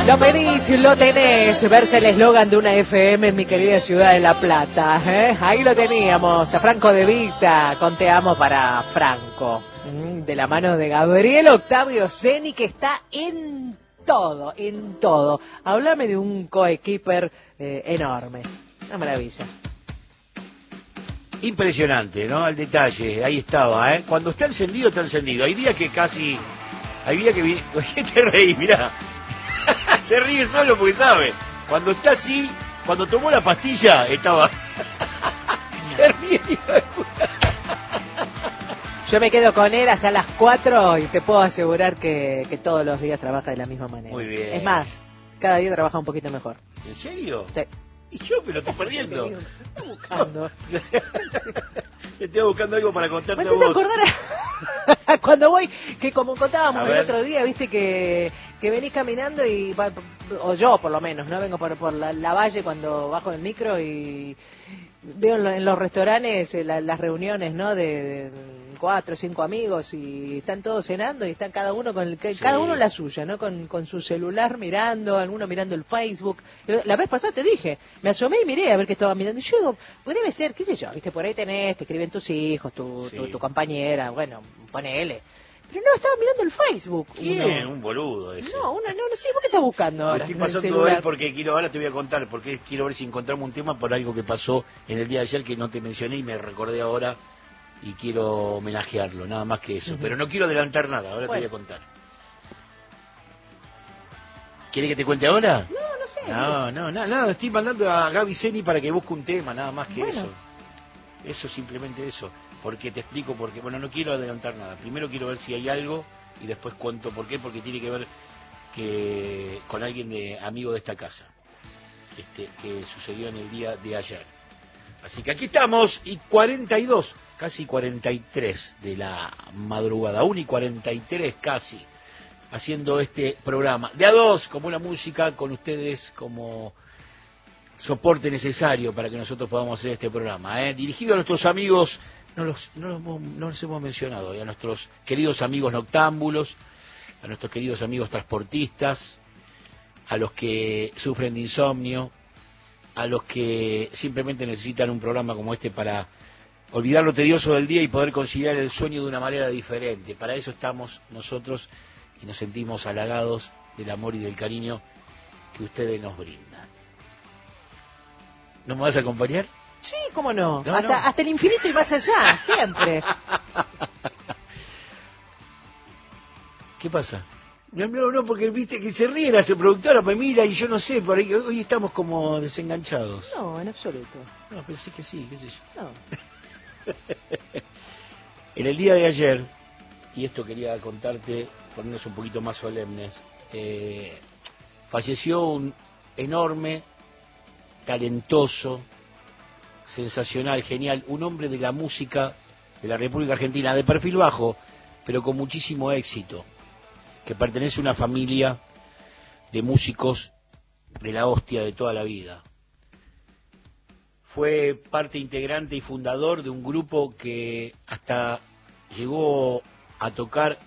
Lo pedís, lo tenés, verse el eslogan de una FM en mi querida ciudad de La Plata. Ahí lo teníamos, a Franco De Vita, con Te Amo para Franco. De la mano de Gabriel Octavio Ceni, que está en todo, en todo. Háblame de un coequiper enorme, una maravilla. Impresionante, ¿no? Al detalle, ahí estaba, ¿eh? Cuando está encendido, está encendido. Hay días que casi... Hay días que... ¿Qué te reí? Mirá. Se ríe solo porque sabe. Cuando está así, cuando tomó la pastilla, estaba... Se ríe. Yo me quedo con él hasta las 4 y te puedo asegurar que todos los días trabaja de la misma manera. Muy bien. Es más, cada día trabaja un poquito mejor. ¿En serio? Sí. Y yo me lo estoy perdiendo. Estoy buscando. Estoy buscando algo para contarte ¿Me a haces vos. acordar a cuando voy, que como contábamos A el ver. otro día, viste que venís caminando y, o yo por lo menos, ¿no? Vengo por la valle cuando bajo del micro y veo en los restaurantes las reuniones, ¿no? De 4 o 5 amigos y están todos cenando y están cada uno Sí. cada uno la suya, ¿no? Con su celular mirando, alguno mirando el Facebook. La vez pasada te dije, me asomé y miré a ver qué estaba mirando. Y yo digo, pues debe ser, qué sé yo, viste, por ahí tenés, te escriben tus hijos, tu compañera, bueno, ponele. Pero no, estaba mirando el Facebook. ¿Quién? Un boludo ese. No, sí, ¿por qué estás buscando Me ahora? estoy en el pasando celular? él porque ahora te voy a contar, porque quiero ver si encontramos un tema por algo que pasó en el día de ayer que no te mencioné y me recordé ahora y quiero homenajearlo, nada más que eso. Uh-huh. Pero no quiero adelantar nada, ahora Bueno. te voy a contar. ¿Quieres que te cuente ahora? No sé. No, estoy mandando a Gaby Ceni para que busque un tema, nada más que Bueno. eso. Eso, simplemente eso. Porque te explico porque, bueno, no quiero adelantar nada. Primero quiero ver si hay algo y después cuento por qué, porque tiene que ver que con alguien amigo de esta casa, que sucedió en el día de ayer. Así que aquí estamos, y 42, casi 43 de la madrugada, 1:43 casi, haciendo este programa. De a dos, como la música, con ustedes como soporte necesario para que nosotros podamos hacer este programa. Dirigido a nuestros amigos, no los hemos mencionado, a nuestros queridos amigos noctámbulos, a nuestros queridos amigos transportistas, a los que sufren de insomnio, a los que simplemente necesitan un programa como este para olvidar lo tedioso del día y poder conciliar el sueño de una manera diferente. Para eso estamos nosotros y nos sentimos halagados del amor y del cariño que ustedes nos brindan. ¿No me vas a acompañar? Sí, cómo no. No, Hasta el infinito y más allá, siempre. ¿Qué pasa? No, porque viste que se ríe la productora, me mira y yo no sé, por ahí hoy estamos como desenganchados. No, en absoluto. No, pensé que sí, qué sé yo. No. En el día de ayer, y esto quería contarte, ponernos un poquito más solemnes, falleció un enorme, talentoso, sensacional, genial, un hombre de la música de la República Argentina, de perfil bajo, pero con muchísimo éxito, que pertenece a una familia de músicos de la hostia de toda la vida. Fue parte integrante y fundador de un grupo que hasta llegó a tocar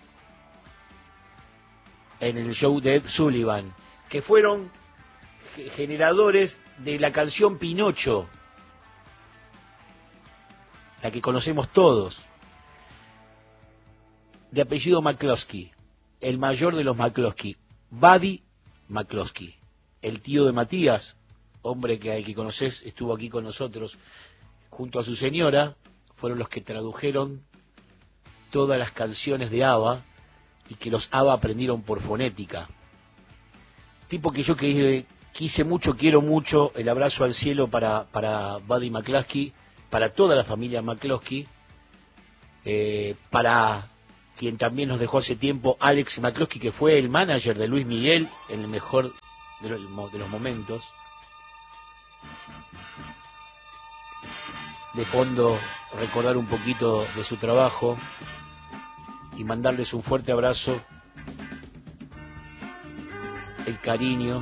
en el show de Ed Sullivan, que fueron generadores de la canción Pinocho, la que conocemos todos, de apellido McCloskey, el mayor de los McCloskey, Buddy McCloskey, el tío de Matías, hombre que al que conocés estuvo aquí con nosotros, junto a su señora, fueron los que tradujeron todas las canciones de ABBA y que los ABBA aprendieron por fonética. Tipo que yo quise mucho, quiero mucho, el abrazo al cielo para Buddy McCloskey, para toda la familia McCloskey, para quien también nos dejó hace tiempo, Alex McCloskey, que fue el manager de Luis Miguel en el mejor de los momentos. De fondo, recordar un poquito de su trabajo y mandarles un fuerte abrazo, el cariño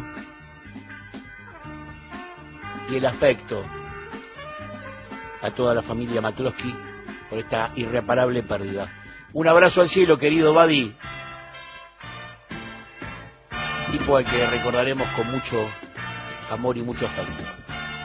y el afecto a toda la familia McCloskey por esta irreparable pérdida. Un abrazo al cielo, querido Buddy. tipo al que recordaremos con mucho amor y mucho afecto.